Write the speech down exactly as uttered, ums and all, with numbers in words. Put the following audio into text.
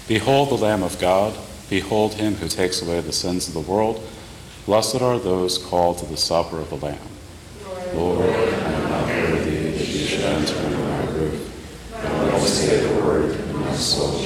Behold the Lamb of God. Behold him who takes away the sins of the world. Blessed are those called to the supper of the Lamb. Lord, I am not worthy that you should enter under my roof, but only say the word, and my soul